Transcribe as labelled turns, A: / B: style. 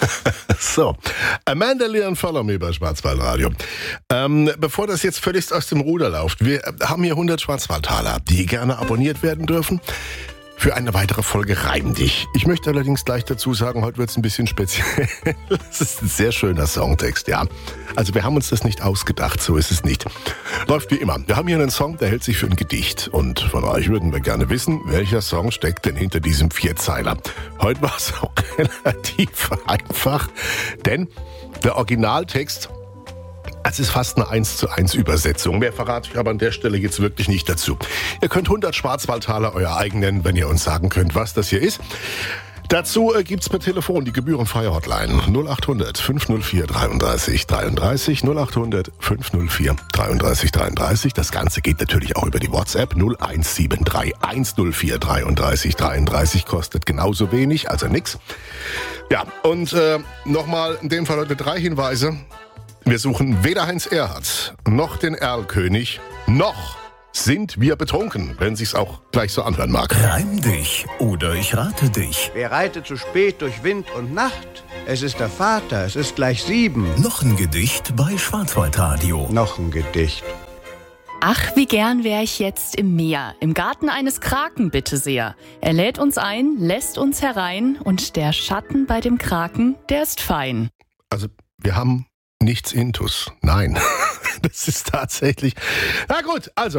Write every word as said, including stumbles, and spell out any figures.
A: So, Amanda Lear und Follow Me bei Schwarzwaldradio. Ähm, bevor das jetzt völlig aus dem Ruder läuft, wir haben hier hundert Schwarzwaldtaler, die gerne abonniert werden dürfen für eine weitere Folge Reim dich. Ich möchte allerdings gleich dazu sagen, heute wird es ein bisschen speziell. Das ist ein sehr schöner Songtext, ja. Also wir haben uns das nicht ausgedacht, so ist es nicht. Läuft wie immer. Wir haben hier einen Song, der hält sich für ein Gedicht. Und von euch würden wir gerne wissen, welcher Song steckt denn hinter diesem Vierzeiler. Heute war es auch relativ einfach, denn der Originaltext, es ist fast eine eins zu eins Übersetzung. Mehr verrate ich aber an der Stelle jetzt wirklich nicht dazu. Ihr könnt hundert Schwarzwaldtaler euer eigen nennen, wenn ihr uns sagen könnt, was das hier ist. Dazu äh, gibt's per Telefon die gebührenfreie Hotline null acht hundert fünf null vier dreiunddreißig dreiunddreißig null acht hundert fünf null vier dreiunddreißig dreiunddreißig. Das Ganze geht natürlich auch über die WhatsApp null eins sieben drei eins null vier dreiunddreißig dreiunddreißig, kostet genauso wenig, also nix. Ja, und äh, nochmal in dem Fall heute drei Hinweise. Wir suchen weder Heinz Erhardt noch den Erlkönig, noch sind wir betrunken, wenn sich's auch gleich so anhören mag.
B: Reim dich oder ich rate dich.
C: Wer reitet zu spät durch Wind und Nacht? Es ist der Vater, es ist gleich sieben.
B: Noch ein Gedicht bei Schwarzwaldradio.
C: Noch ein Gedicht.
D: Ach, wie gern wär ich jetzt im Meer, im Garten eines Kraken, bitte sehr. Er lädt uns ein, lässt uns herein und der Schatten bei dem Kraken, der ist fein.
A: Also, wir haben nichts Intus. Nein, das ist tatsächlich... Na gut, also...